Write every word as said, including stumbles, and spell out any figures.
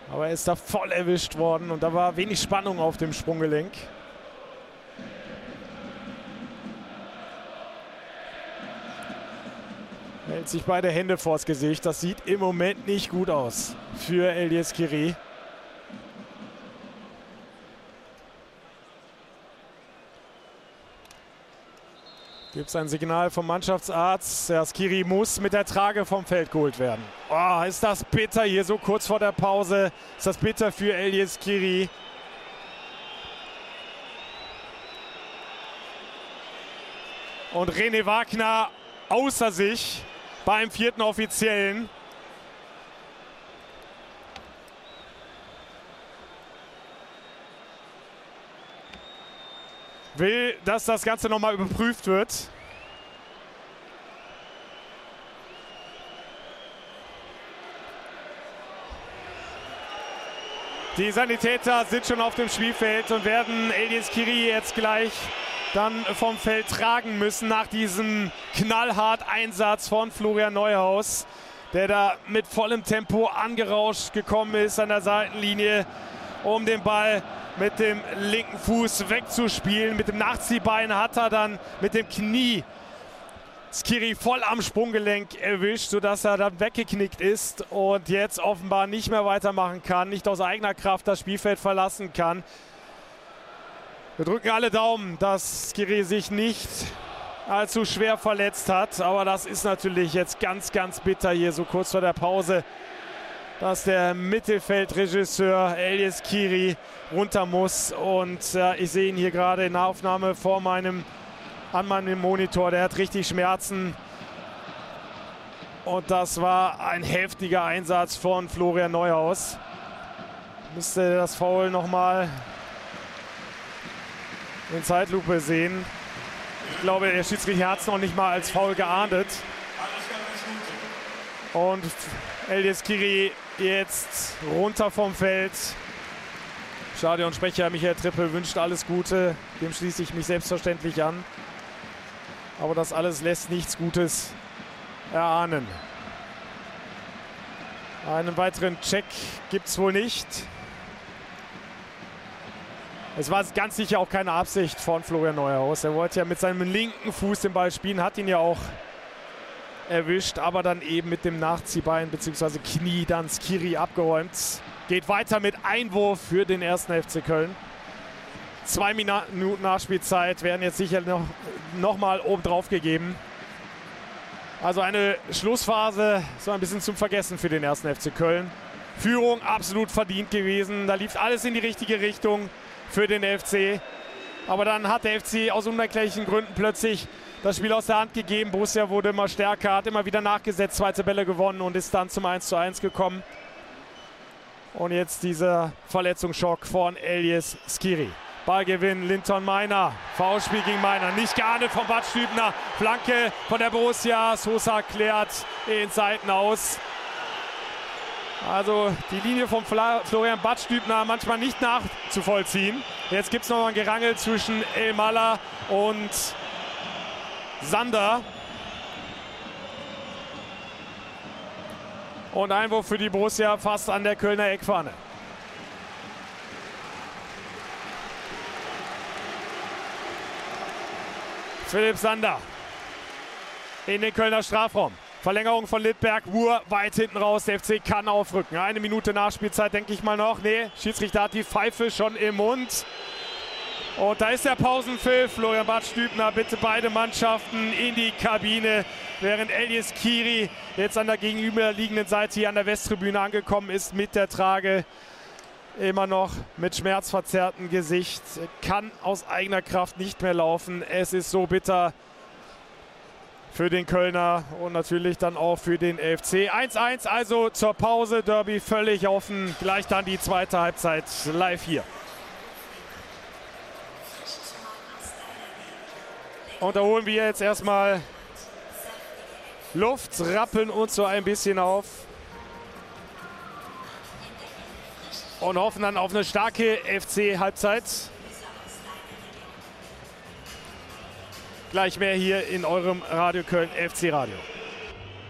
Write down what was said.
Aber er ist da voll erwischt worden und da war wenig Spannung auf dem Sprunggelenk. Hält sich beide Hände vors Gesicht. Das sieht im Moment nicht gut aus für Elias Kiri. Gibt es ein Signal vom Mannschaftsarzt. Der Skiri muss mit der Trage vom Feld geholt werden. Oh, ist das bitter hier so kurz vor der Pause. Ist das bitter für Elias Kiri. Und René Wagner außer sich beim vierten Offiziellen. Will, dass das Ganze nochmal überprüft wird. Die Sanitäter sind schon auf dem Spielfeld und werden Elias Kiri jetzt gleich dann vom Feld tragen müssen nach diesem knallhart Einsatz von Florian Neuhaus, der da mit vollem Tempo angerauscht gekommen ist an der Seitenlinie, um den Ball mit dem linken Fuß wegzuspielen. Mit dem Nachziehbein hat er dann mit dem Knie Skiri voll am Sprunggelenk erwischt, sodass er dann weggeknickt ist und jetzt offenbar nicht mehr weitermachen kann, nicht aus eigener Kraft das Spielfeld verlassen kann. Wir drücken alle Daumen, dass Skiri sich nicht allzu schwer verletzt hat, aber das ist natürlich jetzt ganz, ganz bitter hier so kurz vor der Pause, dass der Mittelfeldregisseur Elias Kiri runter muss. Und äh, ich sehe ihn hier gerade in der Aufnahme vor meinem, an meinem Monitor. Der hat richtig Schmerzen. Und das war ein heftiger Einsatz von Florian Neuhaus. Müsste das Foul nochmal in Zeitlupe sehen. Ich glaube, der Schiedsrichter hat es noch nicht mal als Foul geahndet. Und Elias Kiri jetzt runter vom Feld. Stadionsprecher Michael Trippel wünscht alles Gute. Dem schließe ich mich selbstverständlich an. Aber das alles lässt nichts Gutes erahnen. Einen weiteren Check gibt es wohl nicht. Es war ganz sicher auch keine Absicht von Florian Neuhaus. Er wollte ja mit seinem linken Fuß den Ball spielen, hat ihn ja auch erwischt, aber dann eben mit dem Nachziehbein bzw. Knie dann Skiri abgeräumt. Geht weiter mit Einwurf für den ersten F C Köln. Zwei Minuten Nachspielzeit werden jetzt sicher noch, noch mal oben drauf gegeben. Also eine Schlussphase so ein bisschen zum Vergessen für den ersten F C Köln. Führung absolut verdient gewesen. Da lief alles in die richtige Richtung für den F C. Aber dann hat der F C aus unerklärlichen Gründen plötzlich das Spiel aus der Hand gegeben. Borussia wurde immer stärker, hat immer wieder nachgesetzt, zweite Bälle gewonnen und ist dann zum eins zu eins gekommen. Und jetzt dieser Verletzungsschock von Elias Skiri. Ballgewinn Linton Meiner. Foulspiel gegen Meiner. Nicht geahndet von Bad Stübner. Flanke von der Borussia. Sosa klärt in Seiten aus. Also die Linie von Florian Badstübner manchmal nicht nachzuvollziehen. Jetzt gibt es noch ein Gerangel zwischen Elmalah und Sander. Und Einwurf für die Borussia fast an der Kölner Eckfahne. Philipp Sander in den Kölner Strafraum. Verlängerung von Littberg, Wur weit hinten raus. Der F C kann aufrücken. Eine Minute Nachspielzeit, denke ich mal noch. Nee, Schiedsrichter hat die Pfeife schon im Mund. Und da ist der Pausenpfiff. Florian Badstübner, bitte beide Mannschaften in die Kabine. Während Elias Kiri jetzt an der gegenüberliegenden Seite hier an der Westtribüne angekommen ist mit der Trage. Immer noch mit schmerzverzerrtem Gesicht. Kann aus eigener Kraft nicht mehr laufen. Es ist so bitter für den Kölner und natürlich dann auch für den F C. eins eins also zur Pause. Derby völlig offen. Gleich dann die zweite Halbzeit live hier. Und da holen wir jetzt erstmal Luft, rappeln uns so ein bisschen auf und hoffen dann auf eine starke F C-Halbzeit. Gleich mehr hier in eurem Radio Köln F C Radio.